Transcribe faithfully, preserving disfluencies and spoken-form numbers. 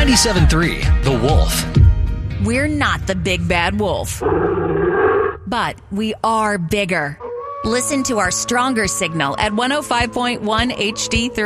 ninety-seven point three, The Wolf. We're not the big bad wolf, but we are bigger. Listen to our stronger signal at one oh five point one H D three.